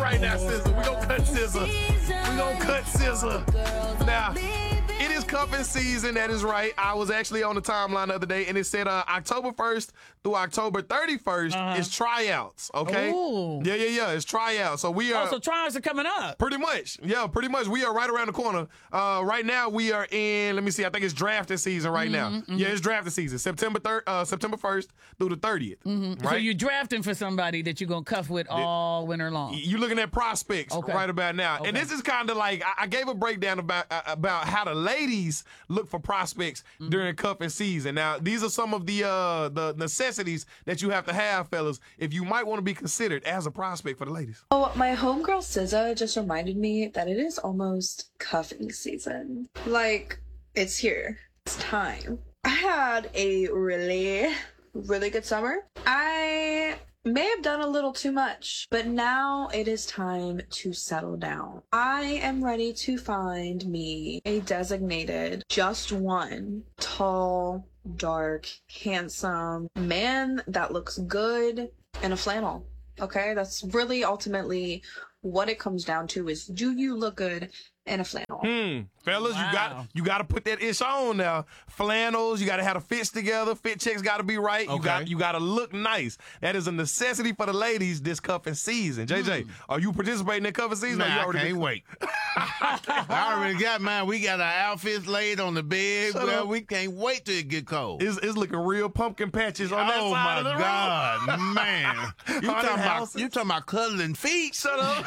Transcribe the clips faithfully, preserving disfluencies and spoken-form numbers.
right now, Scissor. We gonna cut Scissor. We gonna cut Scissor. Now, it is cuffing season. That is right. I was actually on the timeline the other day, and it said uh, October first through October thirty-first uh-huh. is tryouts. Okay. Ooh. Yeah, yeah, yeah. It's tryouts. So we are. Oh, so tryouts are coming up. Pretty much. Yeah, pretty much. We are right around the corner. Uh, right now, we are in. Let me see. I think it's drafting season right mm-hmm, now. Mm-hmm. Yeah, it's drafting season. September third, uh, September first through the thirtieth. Mm-hmm. Right. So you're drafting for somebody that you're gonna cuff with all winter long. You're looking at prospects okay. right about now, okay. and this is kind of like I, I gave a breakdown about uh, about how the ladies look for prospects mm-hmm. during cuffing season. Now, these are some of the uh, the necessities that you have to have, fellas, if you might want to be considered as a prospect for the ladies. Oh, my homegirl S Z A just reminded me that it is almost cuffing season. Like, it's here. It's time. I had a really, really good summer. I may have done a little too much, but now it is time to settle down. I am ready to find me a designated, just one, tall, dark, handsome man that looks good in a flannel. Okay, that's really ultimately what it comes down to is, do you look good in a flannel? Hmm. Fellas, wow. you got you got to put that ish on now. Flannels, you got to have the fits together. Fit checks got to be right. Okay. You got you got to look nice. That is a necessity for the ladies this cuffing season. J J, mm. are you participating in cuffing season? Nah, or you already I can't wait. I already got mine. We got our outfits laid on the bed. Shut well, up. we can't wait till it get cold. It's, it's looking real pumpkin patches on that oh side my of the God, room. man! You talking about you talking about cuddling feet? Shut up.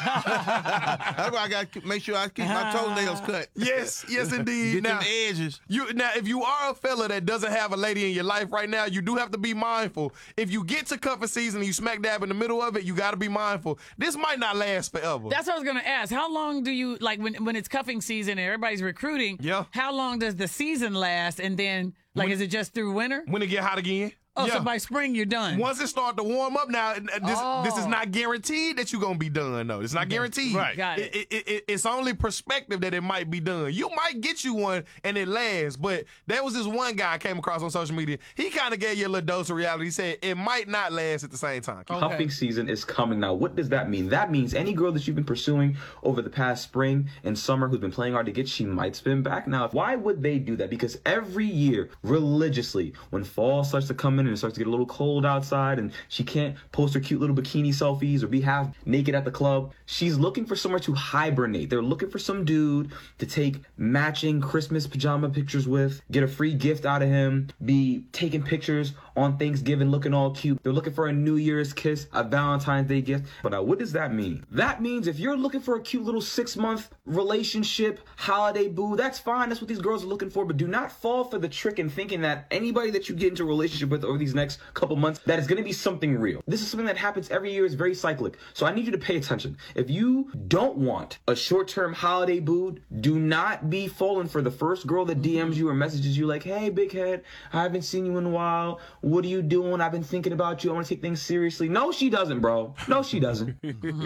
That's why I got to make sure I keep my toenails cut. Yes, yes, indeed. Get now, them edges. You now, if you are a fella that doesn't have a lady in your life right now, you do have to be mindful. If you get to cuffing season and you smack dab in the middle of it, you got to be mindful. This might not last forever. That's what I was gonna ask. How long do you like when when it's cuffing season and everybody's recruiting? Yeah. How long does the season last? And then, like, when, is it just through winter? When it get hot again? Oh, yeah. so by spring you're done. Once it start to warm up, now this oh. this is not guaranteed that you're gonna be done. though. It's not okay. guaranteed. Right. Got it. It, it, it. It's only perspective that it might be done. You might get you one and it lasts, but there was this one guy I came across on social media. He kind of gave you a little dose of reality. He said it might not last at the same time. Okay. Cuffing season is coming now. What does that mean? That means any girl that you've been pursuing over the past spring and summer who's been playing hard to get, she might spin back. Now, why would they do that? Because every year, religiously, when fall starts to come in and it starts to get a little cold outside and she can't post her cute little bikini selfies or be half naked at the club, she's looking for somewhere to hibernate. They're looking for some dude to take matching Christmas pajama pictures with, get a free gift out of him, be taking pictures on Thanksgiving looking all cute. They're looking for a New Year's kiss, a Valentine's Day gift. But now, what does that mean? That means if you're looking for a cute little six-month relationship, holiday boo, that's fine. That's what these girls are looking for. But do not fall for the trick in thinking that anybody that you get into a relationship with over these next couple months, that is going to be something real. This is something that happens every year. It's very cyclic. So I need you to pay attention. If you don't want a short-term holiday boo, do not be falling for the first girl that D Ms you or messages you like, hey, big head, I haven't seen you in a while. What are you doing? I've been thinking about you. I want to take things seriously. No, she doesn't, bro. No, she doesn't.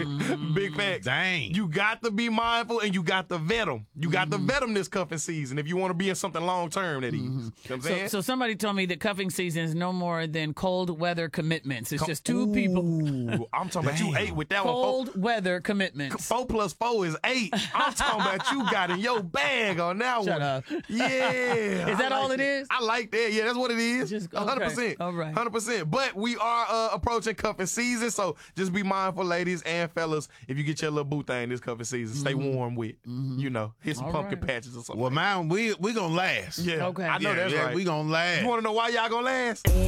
Big facts. Dang. You got to be mindful and you got to vet them. You got mm-hmm. to vet them this cuffing season if you want to be in something long-term that is. Mm-hmm. You know what I'm so, saying? so somebody told me that cuffing season is no more than cold weather commitments. It's Co- just two Ooh, people. I'm talking about you eight with that cold one. Cold weather commitments. Four plus four is eight. I'm talking about you got in your bag on that Shut one. Up. Yeah. Is that I all like it is? I like that. Yeah, that's what it is. Just, okay. one hundred percent. All right. one hundred percent. But we are uh, approaching cuffing season, so just be mindful, ladies and fellas, if you get your little boo thing this cuffing season, stay mm-hmm. warm with, mm-hmm. you know, hit some all pumpkin right. patches or something. Well, man, we we gonna last. Yeah. Okay. I know yeah, that's yeah, right. We gonna last. You want to know why y'all gonna last?